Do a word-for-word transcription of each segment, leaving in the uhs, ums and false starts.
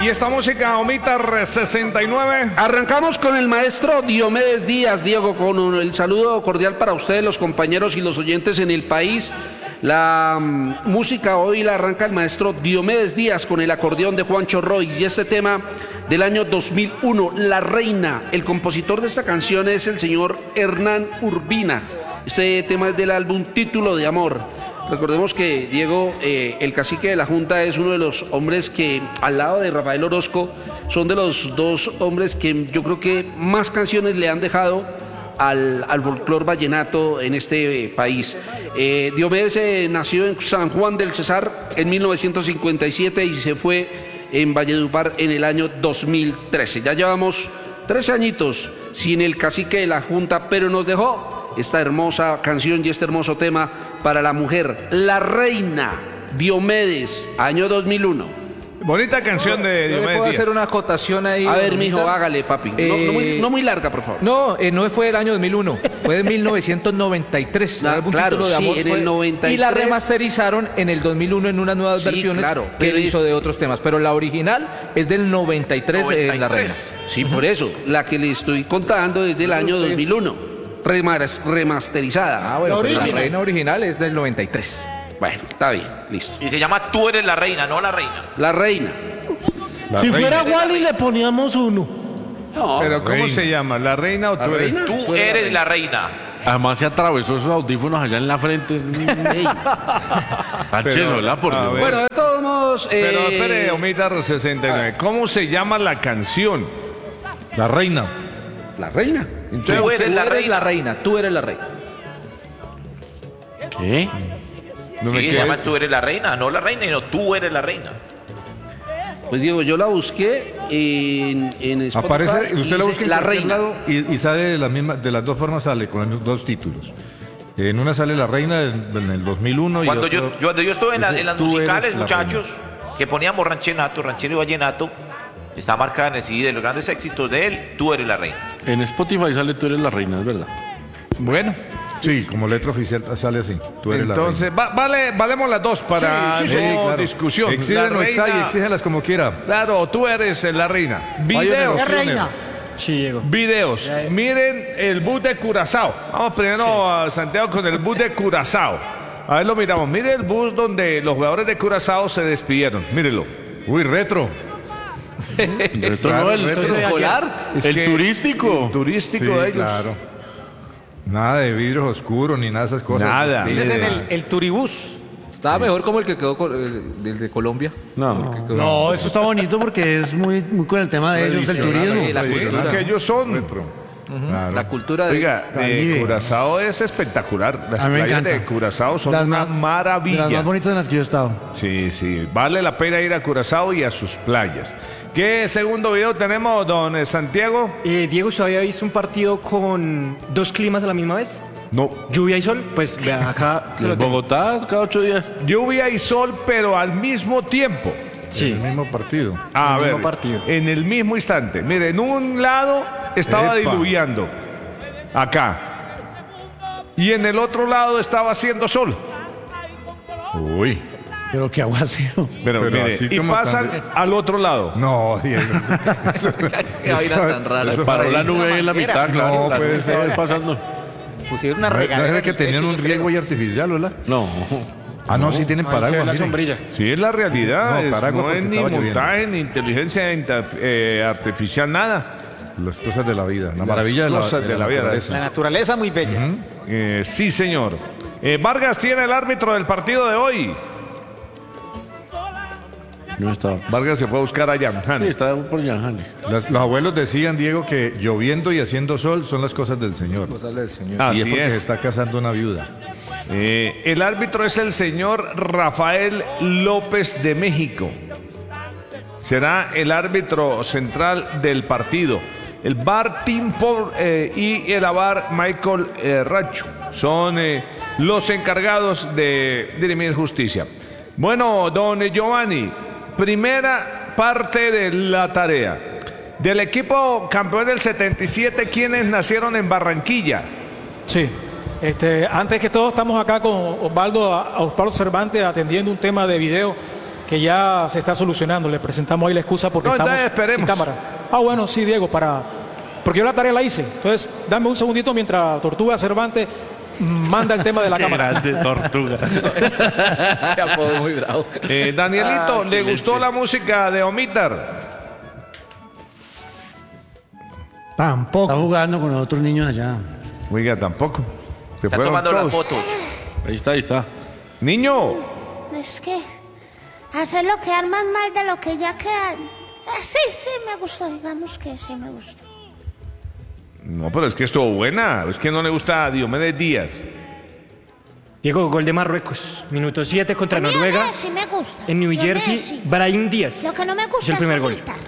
¿Y esta música, Omitar sesenta y nueve? Arrancamos con el maestro Diomedes Díaz, Diego, con un, el saludo cordial para ustedes, los compañeros y los oyentes en el país. La um, música hoy la arranca el maestro Diomedes Díaz con el acordeón de Juancho Roig y este tema del año dos mil uno, La Reina. El compositor de esta canción es el señor Hernán Urbina. Este tema es del álbum Título de Amor. Recordemos que Diego, eh, el cacique de la Junta, es uno de los hombres que, al lado de Rafael Orozco, son de los dos hombres que yo creo que más canciones le han dejado al, al folclor vallenato en este eh, país. Eh, Diomedes eh, nació en San Juan del Cesar en mil novecientos cincuenta y siete y se fue en Valledupar en el año dos mil trece. Ya llevamos trece añitos sin el cacique de la Junta, pero nos dejó esta hermosa canción y este hermoso tema para la mujer, La Reina, Diomedes, año dos mil uno. Bonita canción de Yo Diomedes le puedo Díaz. hacer una acotación ahí. A ver, bonita. mijo, hágale, papi. No, Eh, no muy, no muy larga, por favor. No, eh, no fue del año dos mil uno, fue de mil novecientos noventa y tres. Ah, El álbum claro, Título de sí, Amor en fue- el noventa y Y la tres. remasterizaron en el dos mil uno en unas nuevas Sí, versiones claro, que pero él hizo es- de otros temas. Pero la original es del noventa y tres, eh, en La Reina. Sí, por eso. La que le estoy contando es del año dos mil uno. Remas- remasterizada. Ah, bueno, La pero la original. Reina original es del noventa y tres. Bueno, está bien, listo. Y se llama Tú eres la reina, no la reina. La Reina. La Si reina. fuera Wally le poníamos uno. No, Pero ¿cómo se llama? ¿La reina o ¿La tú eres? reina? Tú eres la reina. Además se atravesó esos audífonos allá en la frente. ey. Sánchez, Pero, ¿verdad? Por a Dios. ver. Bueno, de todos modos. Pero eh, espere, Omitar sesenta y nueve. ¿Cómo se llama la canción? La reina. La Reina. Tú eres la reina. la reina, tú eres la reina. ¿Qué? No me Sí, se quedes- llama Tú eres la reina, no la reina, sino Tú eres la reina. Pues Diego, yo la busqué en, en Spotify. Aparece, y usted la dice busca en La cualquier Reina. lado y, y sale de, la misma, de las dos formas, sale con los dos títulos. En una sale La Reina en, en el dos mil uno. Cuando y yo, otro- yo- cuando yo estuve en, la- dice, en las "Tú eres musicales, la muchachos, que poníamos ranchenato, ranchero y vallenato, está marcada en el C D de los grandes éxitos de él, Tú eres la reina. En Spotify sale Tú eres la reina, es verdad. Bueno, reina". Sí, como letra oficial sale así. Tú eres entonces, va- vale, valemos las dos para la reina. Sí, sí, no claro. discusión. Exígenos, La exa- y reina- exígelas como quiera. Claro, tú eres la reina. Hay Videos. una Es reina. Sí, Diego. Videos. Miren el bus de Curazao. Vamos primero a Santiago con el bus de Curazao. A ver, lo miramos. Mire el bus donde los jugadores de Curazao se despidieron. Mírenlo. Uy, retro. Retro Claro, no, el, retro. ¿Eso es escolar? Es el que- turístico. El turístico Sí, de ellos. claro. Nada de vidrios oscuros ni nada de esas cosas. Nada. Sí, Ese es en de- el, el turibús. Estaba mejor como el que quedó con- el, el de Colombia. No. El que quedó- No, eso está bonito porque es muy, muy con el tema de ellos del Tradicional, turismo. Sí, la Sí, cultura. que ellos son. retro. Claro. La cultura de... Oiga, eh, Caribe. Curazao es espectacular. Las A mí me playas encanta. de Curazao son Las una más- De las maravilla. más bonitas en las que yo he estado. Sí, sí, vale la pena ir a Curazao y a sus playas. ¿Qué segundo video tenemos, don eh, Santiago? Eh, Diego, ¿usted había visto un partido con dos climas a la misma vez? No. ¿Lluvia y sol? Pues vea, acá se lo En tengo. Bogotá cada ocho días. Lluvia y sol, pero al mismo tiempo. Sí, El mismo partido. A El ver, mismo partido. en el mismo instante. Mire, en un lado estaba Epa. diluviando, acá. Y en el otro lado estaba haciendo sol. Uy. Pero qué aguacero. Pero, Pero mire, así y como pasan tan- al otro lado. No, Diego. Qué vaina tan rara. eso- Paró la nube ahí en la mitad, claro. No, la puede nube estaba ser. ahí pasando. Pusieron una No, regadera. no era en que el tenían techo, un yo riego creo. y artificial, ¿verdad? No. Ah, no, sí tienen ahí se ve paraguas. la miren. sombrilla. Sí, es la realidad. No, es- paraguas no porque es ni estaba lloviendo. montaje, ni inteligencia inter- eh, artificial, nada. Las cosas de la vida. La Las maravilla de la, cosas de la vida. naturaleza. La naturaleza muy bella. Eh, sí, señor. Eh, Vargas tiene el árbitro del partido de hoy. No estaba. Vargas se fue a buscar a Jan Sí, estaba por Yanjani. Las- los abuelos decían, Diego, que lloviendo y haciendo sol son las cosas del Señor. Cosas del señor. y es Así porque es. se está casando una viuda. Eh, el árbitro es el señor Rafael López de México. Será el árbitro central del partido. El V A R Tim Ford eh, y el A V A R Michael eh, Racho son eh, los encargados de dirimir justicia. Bueno, don Giovanni, primera parte de la tarea. Del equipo campeón del setenta y siete, ¿quiénes nacieron en Barranquilla? Sí. Este, antes que todo, estamos acá con Osvaldo, Osvaldo Cervantes atendiendo un tema de video que ya se está solucionando. Le presentamos ahí la excusa porque No, estamos entonces esperemos. sin cámara. Ah, bueno, sí, Diego, para... Porque yo la tarea la hice. Entonces, dame un segundito mientras Tortuga Cervantes manda el tema de la Qué cámara. grande tortuga. Se apodo muy bravo. Eh, Danielito, Ah, ¿le excelente. gustó la música de Omitar? Está Tampoco. jugando con los otros niños allá. Oiga, tampoco. Se Está fueron tomando las todos. fotos. Ahí está, ahí está. Niño, Es que hacerlo quedar más mal de lo que ya queda. Eh, sí, sí, me gustó, digamos que sí me gustó. no, pero es que estuvo buena. Es que no le gusta a Diomedes Díaz. Diego, gol de Marruecos. Minuto siete contra A mí Noruega. Messi me gusta. En New Yo Jersey, Messi. Brahim Díaz. Lo que no me gusta Es el primer gol. Omitar.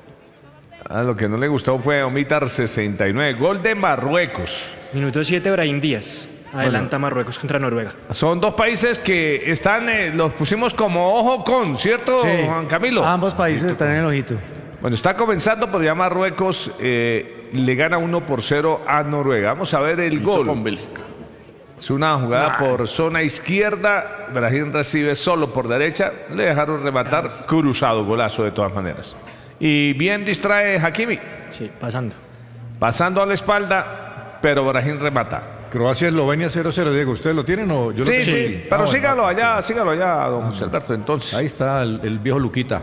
Ah, lo que no le gustó fue Omitar sesenta y nueve. Gol de Marruecos. Minuto siete, Brahim Díaz. Adelanta Marruecos contra Noruega. Son dos países que están, eh, los pusimos como ojo con, ¿cierto, Juan Camilo? Ambos países están en el ojito. Bueno, está comenzando, pero ya Marruecos eh, le gana uno por cero a Noruega. Vamos a ver el Con gol. Bélgica. Es una jugada por zona izquierda. Brahim recibe solo por derecha. Le dejaron rematar. Cruzado, golazo de todas maneras. Y bien distrae Hakimi. Sí, pasando. Pasando a la espalda, pero Brahim remata. Croacia-Eslovenia cero cero, Diego. ¿Ustedes lo tienen o yo lo Sí, tengo sí, aquí? pero Ah, bueno. sígalo allá, sígalo allá, don José Alberto. Entonces, Ahí está el, el viejo Luquita.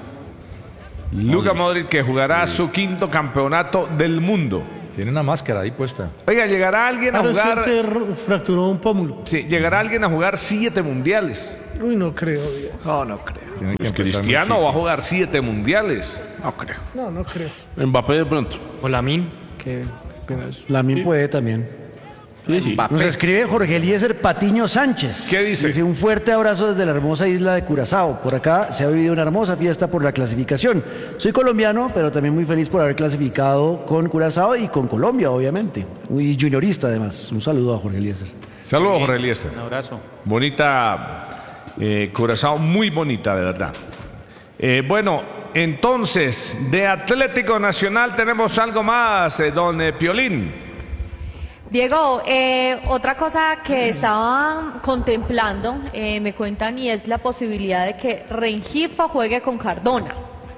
Luka Modric, que jugará su quinto campeonato del mundo. Tiene una máscara ahí puesta. Oiga, ¿llegará alguien a Claro, es que jugar? él se r- fracturó un pómulo. Sí, llegará alguien a jugar siete mundiales. Uy, no creo, Diego. No, no creo. Tiene que Pues empezar muy Cristiano chico. va a jugar siete mundiales. No creo. No, no creo. Mbappé de pronto. O Lamin, que apenas- Lamin puede también. Sí, sí. Nos escribe Jorge Eliezer Patiño Sánchez. ¿Qué dice? Dice, un fuerte abrazo desde la hermosa isla de Curazao. Por acá se ha vivido una hermosa fiesta por la clasificación. Soy colombiano, pero también muy feliz por haber clasificado con Curazao y con Colombia, obviamente. Muy juniorista, además. Un saludo a Jorge Eliezer. Saludos, Jorge Eliezer. Un abrazo. Bonita, eh, Curazao, muy bonita, de verdad. Eh, bueno, entonces, de Atlético Nacional tenemos algo más, eh, don eh, Piolín. Diego, eh, otra cosa que estaba contemplando, eh, me cuentan, y es la posibilidad de que Rengifo juegue con Cardona.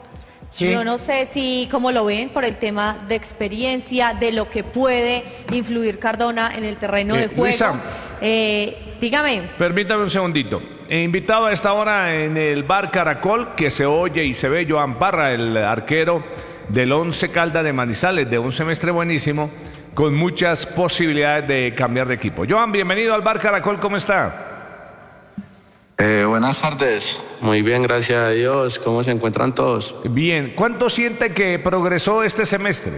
Yo no sé si cómo lo ven por el tema de experiencia, de lo que puede influir Cardona en el terreno Eh, de juego. Luisa. Eh, dígame. Permítame un segundito. He invitado a esta hora en el bar Caracol, que se oye y se ve Joan Parra, el arquero del Once Caldas de Manizales, de un semestre buenísimo, con muchas posibilidades de cambiar de equipo. Joan, bienvenido al bar Caracol, ¿cómo está? Eh, buenas tardes. Muy bien, gracias a Dios. ¿Cómo se encuentran todos? Bien, ¿cuánto siente que progresó este semestre?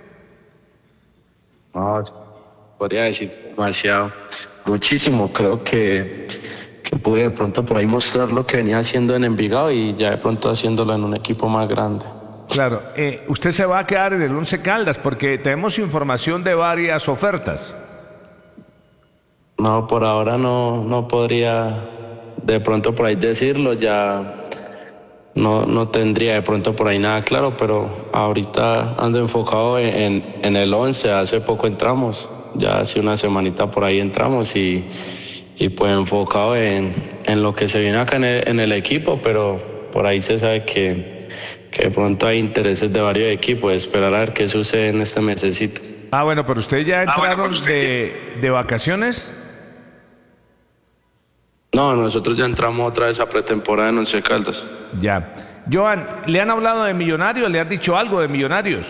No, podría decir demasiado. Muchísimo. Creo que, que pude de pronto por ahí mostrar lo que venía haciendo en Envigado y ya de pronto haciéndolo en un equipo más grande. Claro, eh, usted se va a quedar en el Once Caldas porque tenemos información de varias ofertas. No, por ahora no, no podría de pronto por ahí decirlo. Ya no, no tendría de pronto por ahí nada claro, pero ahorita ando enfocado en, en el once. Hace poco entramos, ya hace una semanita por ahí entramos y, y pues enfocado en, en lo que se viene acá en el, en el equipo, pero por ahí se sabe que que de pronto hay intereses de varios equipos, esperar a ver qué sucede en este mesecito. Ah, bueno, pero usted ya bueno, entraron pero usted de, de vacaciones. No, nosotros ya entramos otra vez a pretemporada en Once Caldas. Ya. Joan, ¿le han hablado de Millonarios? ¿Le han dicho algo de Millonarios?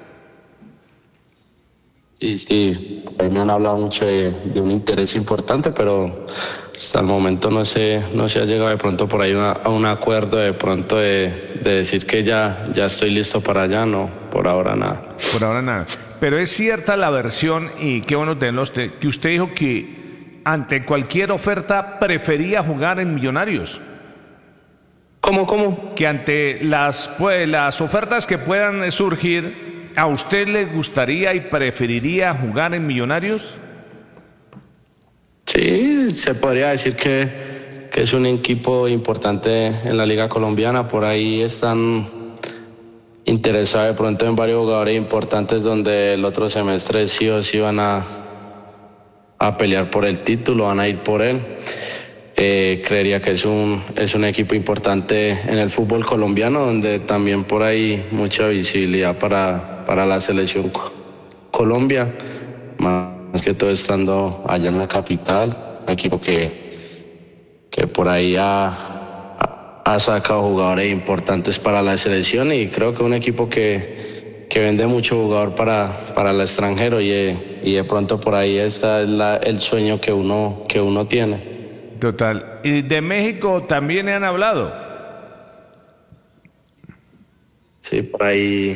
Sí, sí, a mí me han hablado mucho de, de un interés importante, pero hasta el momento no se, no se ha llegado de pronto por ahí una- a un acuerdo de pronto de, de decir que ya, ya estoy listo para allá, no, por ahora nada. Por ahora nada. Pero es cierta la versión, y qué bueno tenerlo usted, que usted dijo que ante cualquier oferta prefería jugar en Millonarios. ¿Cómo, cómo? Que ante las, pues, las ofertas que puedan surgir, ¿a usted le gustaría y preferiría jugar en Millonarios? Sí, se podría decir que, que es un equipo importante en la Liga Colombiana. Por ahí están interesados de pronto en varios jugadores importantes donde el otro semestre sí o sí van a, a pelear por el título, van a ir por él. Eh, creería que es un, es un equipo importante en el fútbol colombiano, donde también por ahí mucha visibilidad para, para la selección Co- Colombia, más que todo estando allá en la capital, un equipo que, que por ahí ha, ha sacado jugadores importantes para la selección y creo que un equipo que, que vende mucho jugador para, para el extranjero y, y de pronto por ahí está la, el sueño que uno, que uno tiene. Total. ¿Y de México también han hablado? Sí, por ahí.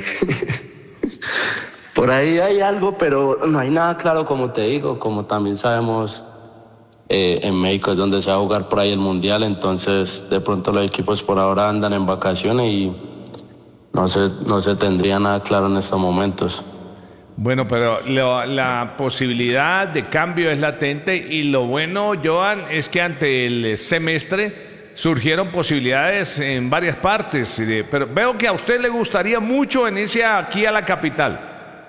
Por ahí hay algo, pero no hay nada claro, como te digo. Como también sabemos, eh, en México es donde se va a jugar por ahí el Mundial. Entonces, de pronto los equipos por ahora andan en vacaciones y no se, no se tendría nada claro en estos momentos. Bueno, pero lo- la posibilidad de cambio es latente y lo bueno, Joan, es que ante el semestre surgieron posibilidades en varias partes, eh, pero veo que a usted le gustaría mucho venirse aquí a la capital.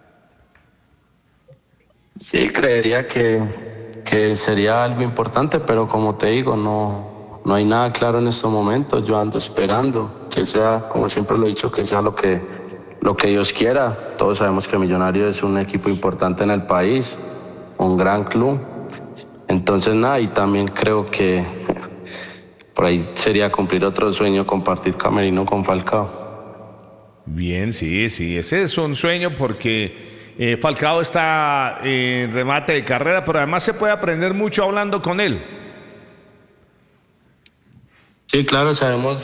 Sí, creería que, que sería algo importante, pero como te digo, no, no hay nada claro en estos momentos. Yo ando esperando que sea, como siempre lo he dicho, que sea lo que, lo que Dios quiera. Todos sabemos que Millonarios es un equipo importante en el país, un gran club. Entonces, nada, y también creo que por ahí sería cumplir otro sueño, compartir camerino con Falcao. Bien, sí, sí, ese es un sueño porque eh, Falcao está en remate de carrera, pero además se puede aprender mucho hablando con él. Sí, claro, sabemos